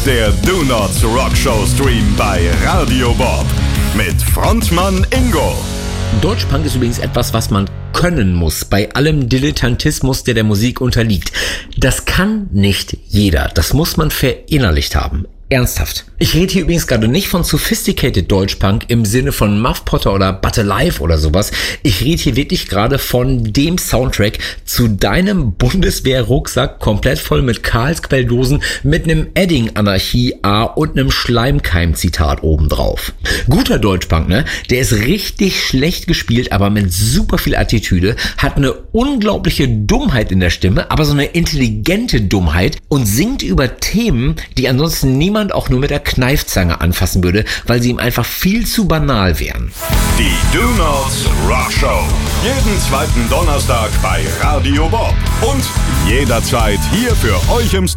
der Do Not Rock Show Stream bei Radio Bob mit Frontmann Ingo. Deutschpunk ist übrigens etwas, was man können muss, bei allem Dilettantismus, der Musik unterliegt. Das kann nicht jeder, das muss man verinnerlicht haben. Ernsthaft. Ich rede hier übrigens gerade nicht von Sophisticated Deutschpunk im Sinne von Muff Potter oder But Alive oder sowas. Ich rede hier wirklich gerade von dem Soundtrack zu deinem Bundeswehr-Rucksack, komplett voll mit Karlsquelldosen, mit einem Edding-Anarchie-A und einem Schleimkeim-Zitat obendrauf. Guter Deutschpunk, ne? Der ist richtig schlecht gespielt, aber mit super viel Attitüde, hat eine unglaubliche Dummheit in der Stimme, aber so eine intelligente Dummheit und singt über Themen, die ansonsten niemand auch nur mit der Kneifzange anfassen würde, weil sie ihm einfach viel zu banal wären. Die Do Not Rock Show. Jeden zweiten Donnerstag bei Radio Bob. Und jederzeit hier für euch im